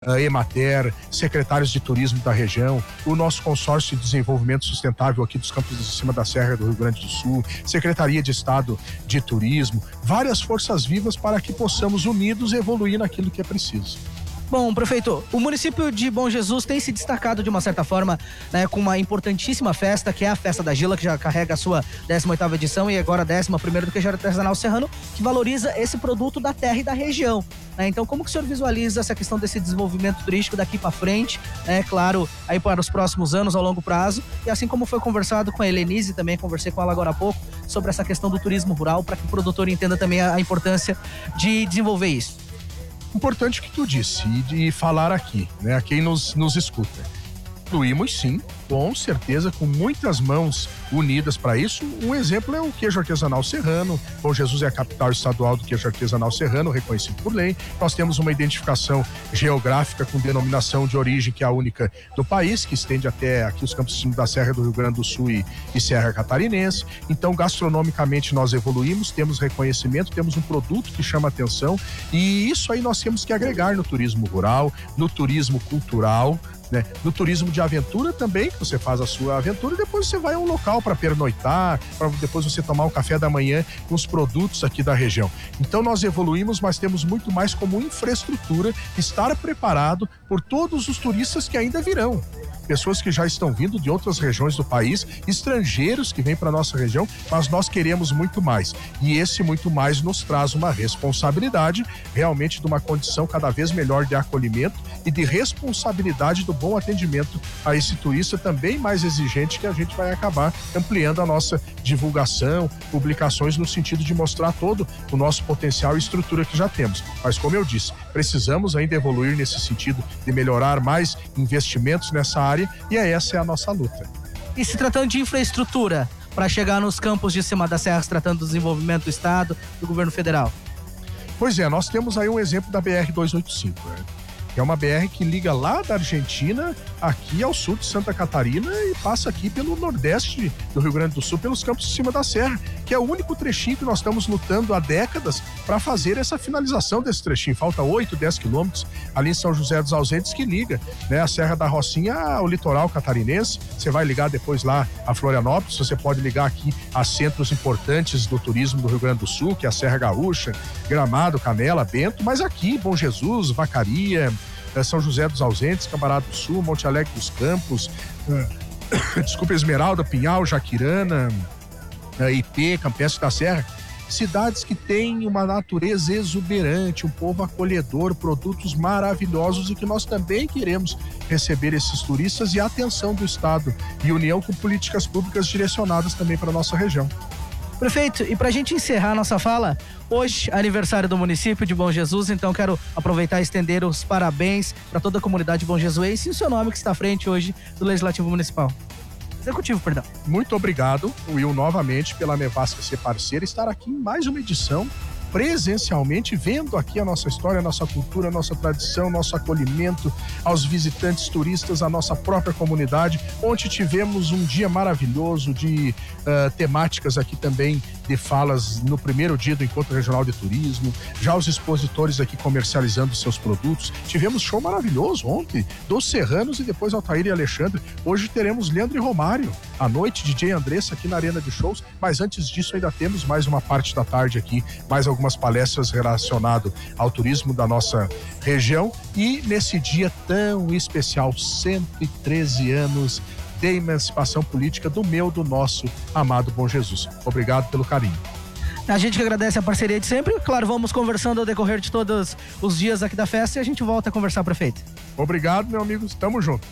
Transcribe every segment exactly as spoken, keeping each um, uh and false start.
a Emater, secretários de turismo da região, o nosso consórcio de desenvolvimento sustentável aqui dos Campos de Cima da Serra do Rio Grande do Sul, Secretaria de Estado de Turismo, várias forças vivas para que possamos unidos evoluir naquilo que é preciso. Bom, prefeito, o município de Bom Jesus tem se destacado de uma certa forma, né, com uma importantíssima festa, que é a Festa da Gila, que já carrega a sua décima oitava edição e agora a décima primeira do queijo artesanal serrano, que valoriza esse produto da terra e da região. Né? Então, como que o senhor visualiza essa questão desse desenvolvimento turístico daqui para frente, né? Claro, aí para os próximos anos, ao longo prazo, e assim como foi conversado com a Helenise, também conversei com ela agora há pouco, sobre essa questão do turismo rural, para que o produtor entenda também a, a importância de desenvolver isso. Importante o que tu disse e de falar aqui, né? A quem nos, nos escuta. Incluímos sim, com certeza, com muitas mãos unidas para isso. Um exemplo é o queijo artesanal serrano. Bom Jesus é a capital estadual do queijo artesanal serrano, reconhecido por lei. Nós temos uma identificação geográfica com denominação de origem que é a única do país, que estende até aqui os Campos de Cima da Serra do Rio Grande do Sul e, e Serra Catarinense. Então, gastronomicamente nós evoluímos, temos reconhecimento, temos um produto que chama atenção e isso aí nós temos que agregar no turismo rural, no turismo cultural, né? No turismo de aventura também, que você faz a sua aventura e depois você vai a um local para pernoitar, para depois você tomar um café da manhã com os produtos aqui da região. Então nós evoluímos, mas temos muito mais como infraestrutura estar preparado por todos os turistas que ainda virão. Pessoas que já estão vindo de outras regiões do país, estrangeiros que vêm para nossa região, mas nós queremos muito mais. E esse muito mais nos traz uma responsabilidade, realmente de uma condição cada vez melhor de acolhimento e de responsabilidade do bom atendimento a esse turista também mais exigente, que a gente vai acabar ampliando a nossa divulgação, publicações no sentido de mostrar todo o nosso potencial e estrutura que já temos. Mas como eu disse, precisamos ainda evoluir nesse sentido de melhorar mais investimentos nessa área e essa é a nossa luta. E se tratando de infraestrutura, para chegar nos Campos de Cima da Serra, se tratando do desenvolvimento do Estado, do governo federal? Pois é, nós temos aí um exemplo da B R duzentos e oitenta e cinco, né? Que é uma B R que liga lá da Argentina aqui ao sul de Santa Catarina e passa aqui pelo nordeste do Rio Grande do Sul, pelos Campos de Cima da Serra, que é o único trechinho que nós estamos lutando há décadas para fazer essa finalização desse trechinho. Falta oito, dez quilômetros ali em São José dos Ausentes que liga, né, a Serra da Rocinha ao litoral catarinense. Você vai ligar depois lá a Florianópolis, você pode ligar aqui a centros importantes do turismo do Rio Grande do Sul, que é a Serra Gaúcha, Gramado, Canela, Bento, mas aqui Bom Jesus, Vacaria, São José dos Ausentes, Camarada do Sul, Monte Alegre dos Campos, uh, desculpa, Esmeralda, Pinhal, Jaquirana, uh, I P, Campestre da Serra, cidades que têm uma natureza exuberante, um povo acolhedor, produtos maravilhosos e que nós também queremos receber esses turistas e a atenção do Estado e União com políticas públicas direcionadas também para a nossa região. Prefeito, e para a gente encerrar nossa fala, hoje aniversário do município de Bom Jesus, então quero aproveitar e estender os parabéns para toda a comunidade bom jesuense e o seu nome que está à frente hoje do Legislativo Municipal. Executivo, perdão. Muito obrigado, Will, novamente pela Nevasca ser parceira, estar aqui em mais uma edição presencialmente, vendo aqui a nossa história, a nossa cultura, a nossa tradição, nosso acolhimento aos visitantes turistas, a nossa própria comunidade. Ontem tivemos um dia maravilhoso de uh, temáticas aqui também, de falas no primeiro dia do Encontro Regional de Turismo, já os expositores aqui comercializando seus produtos. Tivemos show maravilhoso ontem, dos Serranos e depois Altair e Alexandre. Hoje teremos Leandro e Romário, à noite, D J Andressa aqui na Arena de Shows, mas antes disso ainda temos mais uma parte da tarde aqui, mais algumas algumas palestras relacionadas ao turismo da nossa região e nesse dia tão especial, cento e treze anos de emancipação política do meu, do nosso amado Bom Jesus. Obrigado pelo carinho. A gente que agradece a parceria de sempre. Claro, vamos conversando ao decorrer de todos os dias aqui da festa e a gente volta a conversar, prefeito. Obrigado, meu amigo. Tamo junto.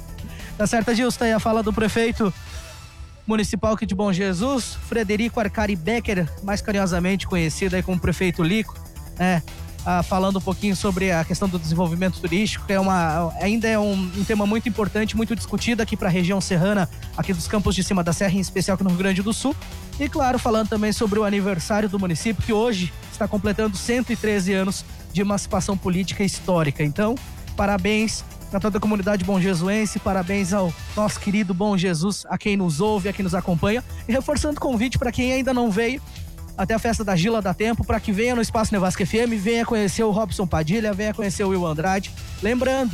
Tá certo, Adilson. Tá aí a fala do prefeito municipal aqui de Bom Jesus, Frederico Arcari Becker, mais carinhosamente conhecido aí como prefeito Lico, né? Ah, falando um pouquinho sobre a questão do desenvolvimento turístico, que é uma, ainda é um, um tema muito importante, muito discutido aqui para a região serrana, aqui dos Campos de Cima da Serra, em especial aqui no Rio Grande do Sul. E claro, falando também sobre o aniversário do município, que hoje está completando cento e treze anos de emancipação política histórica. Então, parabéns a toda a comunidade bom jesuense, parabéns ao nosso querido Bom Jesus, a quem nos ouve, a quem nos acompanha, e reforçando o convite para quem ainda não veio, até a festa da Gila dá tempo para que venha no Espaço Nevasca F M, venha conhecer o Robson Padilha, venha conhecer o Will Andrade. Lembrando